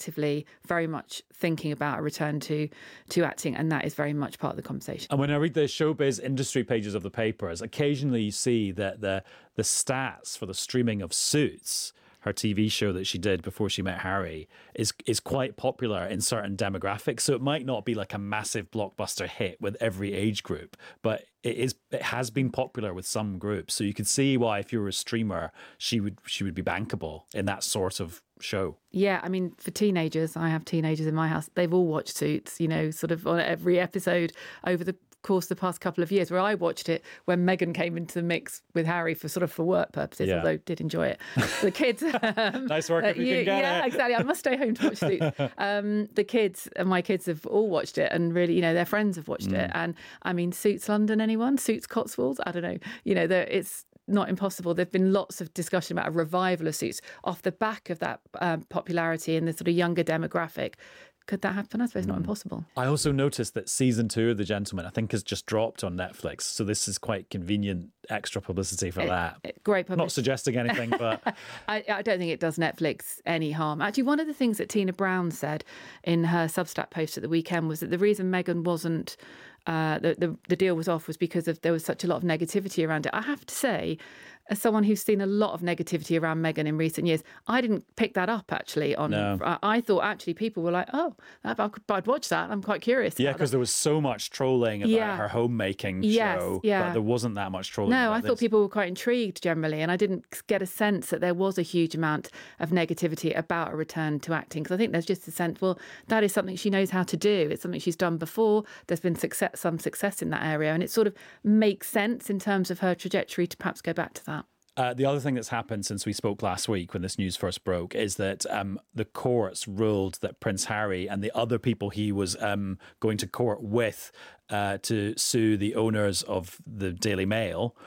actively very much thinking about a return to acting, and that is very much part of the conversation. And when I read the showbiz industry pages of the papers, occasionally you see that the stats for the streaming of Suits, her TV show that she did before she met Harry, is quite popular in certain demographics. So it might not be like a massive blockbuster hit with every age group, but it has been popular with some groups. So you could see why, if you were a streamer, she would be bankable in that sort of show. Yeah, I mean, for teenagers, I have teenagers in my house, they've all watched Suits, sort of on every episode over the course of the past couple of years, where I watched it when Meghan came into the mix with Harry for work purposes, although did enjoy it. The kids... nice work if you can get it. Exactly. I must stay home to watch Suits. The kids, and my kids have all watched it, and really, their friends have watched it. And I mean, Suits London, anyone? Suits Cotswolds? I don't know. It's not impossible. There've been lots of discussion about a revival of Suits off the back of that popularity in the sort of younger demographic. Could that happen? I suppose not impossible. I also noticed that season 2 of The Gentleman, I think, has just dropped on Netflix. So this is quite convenient extra publicity for that. Great publicity. Not suggesting anything, but... I don't think it does Netflix any harm. Actually, one of the things that Tina Brown said in her Substack post at the weekend was that the reason Meghan wasn't... the deal was off was because there was such a lot of negativity around it. I have to say, as someone who's seen a lot of negativity around Meghan in recent years, I didn't pick that up, actually. I thought, actually, people were like, oh, I'd watch that. I'm quite curious. Yeah, because there was so much trolling about her homemaking show, but there wasn't that much trolling. No, I thought people were quite intrigued generally, and I didn't get a sense that there was a huge amount of negativity about a return to acting, because I think there's just a sense, well, that is something she knows how to do. It's something she's done before. There's been some success in that area, and it sort of makes sense in terms of her trajectory to perhaps go back to that. The other thing that's happened since we spoke last week when this news first broke is that the courts ruled that Prince Harry and the other people he was going to court with to sue the owners of the Daily Mail